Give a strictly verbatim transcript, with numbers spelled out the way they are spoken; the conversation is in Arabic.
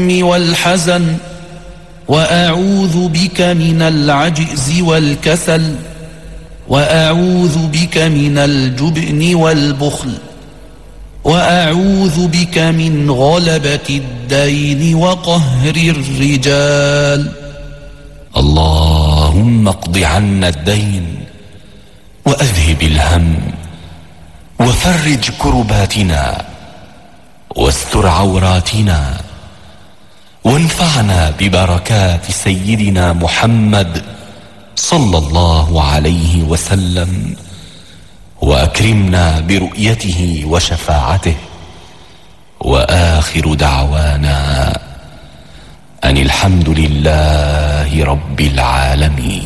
الهم والحزن، وأعوذ بك من العجز والكسل، وأعوذ بك من الجبن والبخل، وأعوذ بك من غلبة الدين وقهر الرجال. اللهم اقض عنا الدين وأذهب الهم وفرج كرباتنا واستر عوراتنا، وانفعنا ببركات سيدنا محمد صلى الله عليه وسلم، وأكرمنا برؤيته وشفاعته. وآخر دعوانا أن الحمد لله رب العالمين.